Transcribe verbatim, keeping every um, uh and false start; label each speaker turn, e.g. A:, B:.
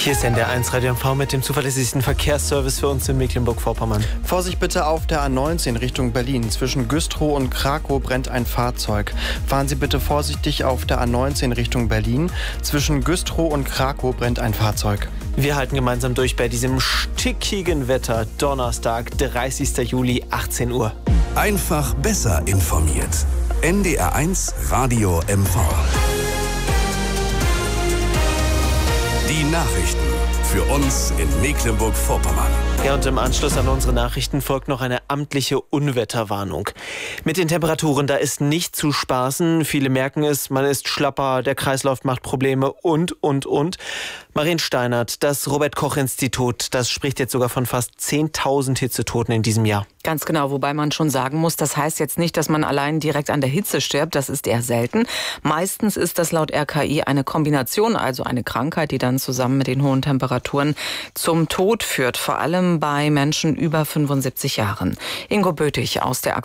A: Hier ist N D R eins Radio M V mit dem zuverlässigsten Verkehrsservice für uns in Mecklenburg-Vorpommern.
B: Vorsicht bitte auf der A neunzehn Richtung Berlin. Zwischen Güstrow und Krakow brennt ein Fahrzeug. Fahren Sie bitte vorsichtig auf der A neunzehn Richtung Berlin. Zwischen Güstrow und Krakow brennt ein Fahrzeug.
A: Wir halten gemeinsam durch bei diesem stickigen Wetter. Donnerstag, dreißigster Juli, achtzehn Uhr.
C: Einfach besser informiert. N D R eins Radio M V. Die Nachrichten für uns in Mecklenburg-Vorpommern.
A: Ja, und im Anschluss an unsere Nachrichten folgt noch eine amtliche Unwetterwarnung. Mit den Temperaturen, da ist nicht zu spaßen. Viele merken es, man ist schlapper, der Kreislauf macht Probleme und, und, und. Marien Steinert, das Robert-Koch-Institut, das spricht jetzt sogar von fast zehntausend Hitzetoten in diesem Jahr.
D: Ganz genau, wobei man schon sagen muss, das heißt jetzt nicht, dass man allein direkt an der Hitze stirbt. Das ist eher selten. Meistens ist das laut R K I eine Kombination, also eine Krankheit, die dann zusammen mit den hohen Temperaturen zum Tod führt. Vor allem bei Menschen über fünfundsiebzig Jahren. Ingo Bötig aus der